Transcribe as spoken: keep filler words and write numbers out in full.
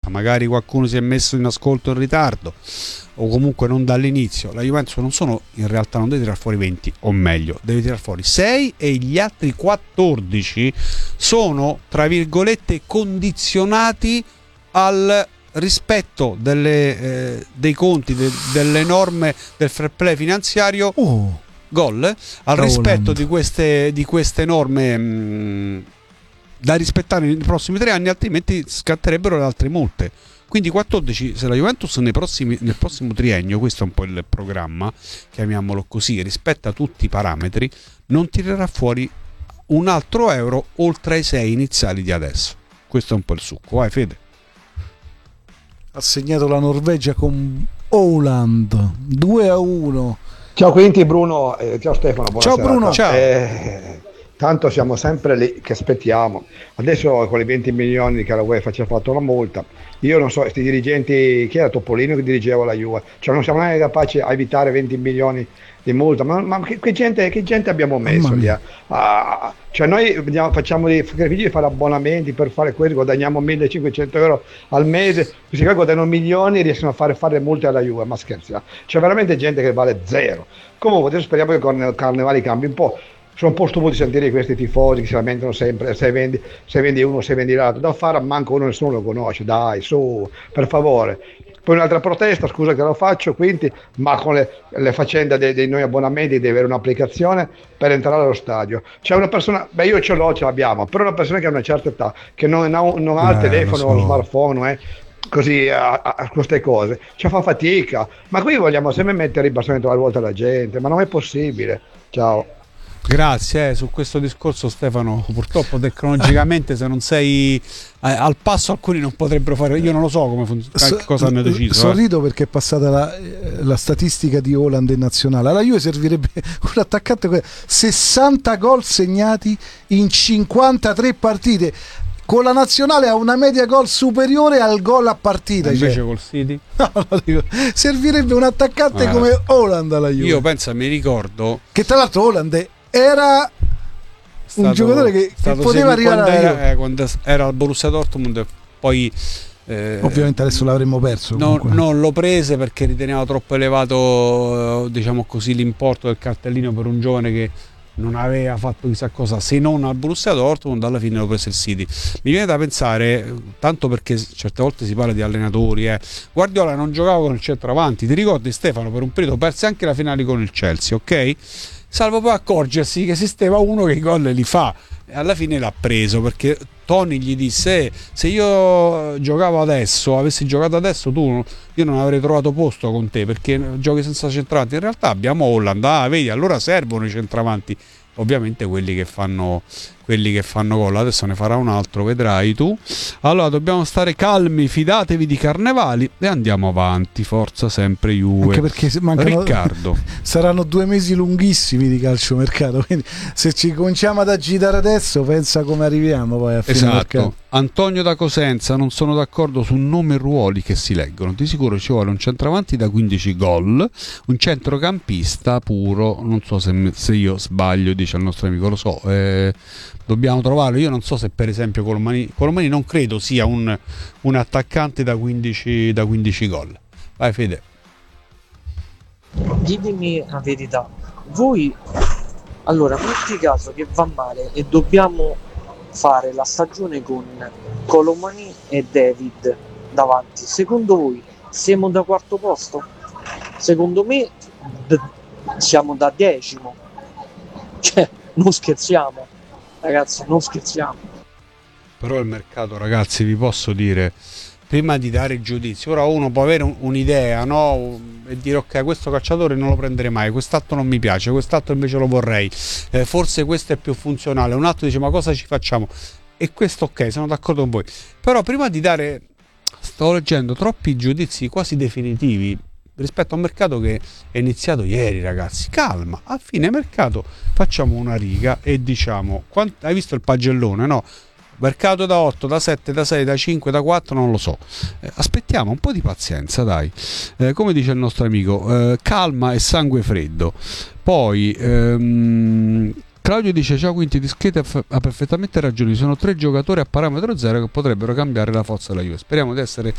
magari qualcuno si è messo in ascolto in ritardo o comunque non dall'inizio. La Juventus non sono, in realtà non deve tirare fuori venti, o meglio deve tirare fuori sei, e gli altri quattordici sono tra virgolette condizionati al rispetto delle, eh, dei conti, de, delle norme del fair play finanziario, oh, gol, al rispetto di queste, di queste norme mh, da rispettare nei prossimi tre anni, altrimenti scatterebbero le altre multe. Quindi quattordici, se la Juventus nei prossimi, nel prossimo triennio, questo è un po' il programma, chiamiamolo così, rispetta tutti i parametri, non tirerà fuori un altro euro oltre ai sei iniziali di adesso. Questo è un po' il succo. Vai Fede. Ha segnato la Norvegia con Haaland due a uno. Ciao Quinti, Bruno, eh, ciao Stefano, buona ciao serata. Bruno. Ciao. Eh, tanto siamo sempre lì che aspettiamo. Adesso con i venti milioni che la UEFA ci ha fatto la multa, io non so, questi dirigenti, chi era Topolino che dirigeva la Juve, cioè non siamo mai capaci a evitare venti milioni di multa, ma, ma che, che, gente, che gente abbiamo messo lì? Ah, cioè noi vediamo, facciamo dei sacrifici di fare abbonamenti per fare questo, guadagniamo millecinquecento euro al mese, questi qua guadagnano milioni e riescono a fare, fare le multe alla Juve, ma scherziamo, c'è veramente gente che vale zero. Comunque adesso speriamo che con il Carnevale cambi un po'. Sono un po' stufo di sentire questi tifosi che si lamentano sempre, se vendi, se vendi uno, se vendi l'altro, da fare manco uno, nessuno lo conosce, dai, su, per favore. Poi un'altra protesta, scusa che lo faccio, quindi, ma con le, le faccende dei, dei nuovi abbonamenti deve avere un'applicazione per entrare allo stadio. C'è una persona, beh io ce l'ho, ce l'abbiamo, però una persona che ha una certa età, che non ha, non ha il eh, telefono o so. lo smartphone, eh, così a, a, a queste cose, ci fa fatica, ma qui vogliamo sempre mettere i bastoni tra le ruote alla gente, ma non è possibile. Ciao. Grazie, eh, su questo discorso Stefano, purtroppo tecnologicamente se non sei eh, al passo alcuni non potrebbero fare, io non lo so come funziona, so, cosa hanno deciso. Sorrido eh. perché è passata la, la statistica di Haaland in nazionale. Alla Juve servirebbe un attaccante, sessanta gol segnati in cinquantatré partite. Con la nazionale ha una media gol superiore al gol a partita. Invece cioè. Col City? No, no, dico, servirebbe un attaccante ah, come Haaland alla Juve. Io penso, mi ricordo che tra l'altro Haaland era stato, un giocatore che, che poteva arrivare quando alla era, eh, quando era al Borussia Dortmund, poi eh, ovviamente adesso l'avremmo perso. No, non lo prese perché riteneva troppo elevato, diciamo così, l'importo del cartellino per un giovane che non aveva fatto chissà cosa se non al Borussia Dortmund. Alla fine lo prese il City. Mi viene da pensare, tanto perché certe volte si parla di allenatori, eh. Guardiola non giocava con il centravanti, ti ricordi Stefano? Per un periodo perse anche la finale con il Chelsea, ok? Salvo poi accorgersi che esisteva uno che i gol li fa, e alla fine l'ha preso perché Tony gli disse: se io giocavo adesso, avessi giocato adesso, tu io non avrei trovato posto con te perché giochi senza centravanti. In realtà abbiamo Haaland, ah, vedi, allora servono i centravanti, ovviamente quelli che fanno quelli che fanno gol. Adesso ne farà un altro, vedrai tu. Allora dobbiamo stare calmi, fidatevi di Carnevali e andiamo avanti, forza sempre Juve. Anche perché mancano, Riccardo, saranno due mesi lunghissimi di calciomercato, quindi se ci cominciamo ad agitare adesso pensa come arriviamo poi a fine esatto. mercato. Antonio da Cosenza: non sono d'accordo su nome e ruoli che si leggono, di sicuro ci vuole un centravanti da quindici gol, un centrocampista puro, non so se, se io sbaglio, dice il nostro amico, lo so, eh, dobbiamo trovarlo. Io non so se per esempio Colomani, Colomani non credo sia un, un attaccante da quindici, da quindici gol. Vai Fede. Ditemi la verità, voi, allora metti caso che va male e dobbiamo fare la stagione con Colomani e David davanti, secondo voi siamo da quarto posto? Secondo me d- siamo da decimo, cioè non scherziamo ragazzi, non scherziamo. Però il mercato, ragazzi, vi posso dire, prima di dare il giudizio, ora uno può avere un, un'idea, no? E dire ok, questo calciatore non lo prenderei mai, quest'altro non mi piace, quest'altro invece lo vorrei, eh, forse questo è più funzionale, un altro dice ma cosa ci facciamo? E questo ok, sono d'accordo con voi. Però prima di dare, sto leggendo troppi giudizi quasi definitivi rispetto a un mercato che è iniziato ieri, ragazzi. Calma, a fine mercato facciamo una riga e diciamo, quant- hai visto il pagellone, no? Mercato da otto, da sette, da sei, da cinque, da quattro, non lo so. Eh, aspettiamo un po' di pazienza, dai. Eh, come dice il nostro amico, eh, calma e sangue freddo. Poi ehm, Claudio dice: ciao Quinti, Dischete ha perfettamente ragione, ci sono tre giocatori a parametro zero che potrebbero cambiare la forza della Juve. Speriamo di essere